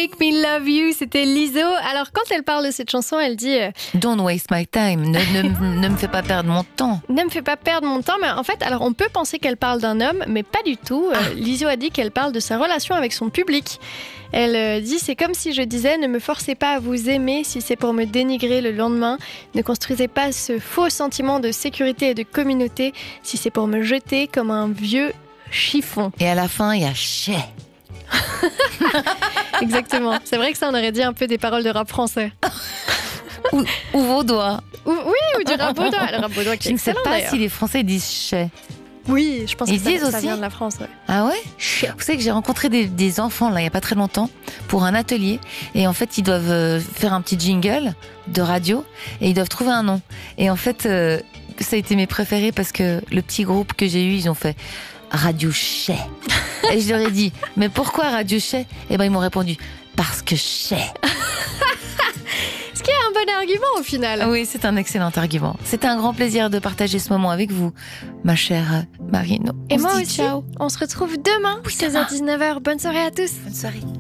Make Me Love You, c'était Lizzo. Alors quand elle parle de cette chanson, elle dit Don't waste my time, ne me fais pas perdre mon temps. ne me fais pas perdre mon temps. Mais en fait, alors on peut penser qu'elle parle d'un homme, mais pas du tout. Lizzo a dit qu'elle parle de sa relation avec son public. Elle dit, c'est comme si je disais, ne me forcez pas à vous aimer si c'est pour me dénigrer le lendemain. Ne construisez pas ce faux sentiment de sécurité et de communauté si c'est pour me jeter comme un vieux chiffon. Et à la fin, il y a chais. Exactement. C'est vrai que ça, on aurait dit un peu des paroles de rap français. Ou vos doigts. Oui, ou du rap vaudois. Le rap vaudois qui Je est ne sais excellent pas d'ailleurs. si les Français disent chais. Oui, je pense Ils que disent ça aussi vient de la France. Ouais. Ah ouais? Vous savez que j'ai rencontré des enfants là il y a pas très longtemps pour un atelier et en fait ils doivent faire un petit jingle de radio et ils doivent trouver un nom. Et en fait ça a été mes préférés parce que le petit groupe que j'ai eu, ils ont fait Radio Chais. Et je leur ai dit mais pourquoi Radio Chais? Et ben ils m'ont répondu parce que Chais. Ce qui est un bon argument au final. Oui, c'est un excellent argument. C'était un grand plaisir de partager ce moment avec vous, ma chère Marine. Et On se moi dit aussi. ciao. On se retrouve demain, 16h-19h. Bonne soirée à tous. Bonne soirée.